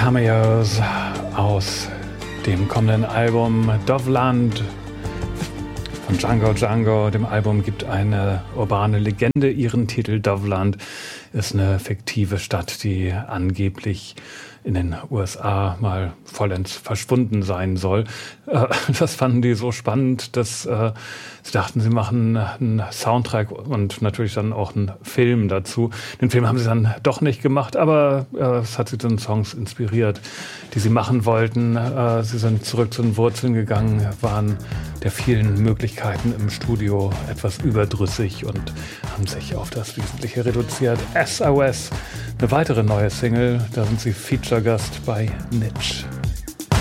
Cameos aus dem kommenden Album Dovland von Django Django. Dem Album gibt eine urbane Legende ihren Titel. Dovland ist eine fiktive Stadt, die angeblich in den USA mal vollends verschwunden sein soll. Das fanden die so spannend, dass sie dachten, sie machen einen Soundtrack und natürlich dann auch einen Film dazu. Den Film haben sie dann doch nicht gemacht, aber es hat sie zu den Songs inspiriert, die sie machen wollten. Sie sind zurück zu den Wurzeln gegangen, waren der vielen Möglichkeiten im Studio etwas überdrüssig und haben sich auf das Wesentliche reduziert. SOS, eine weitere neue Single, da sind sie Feature-Gast bei Nitsch.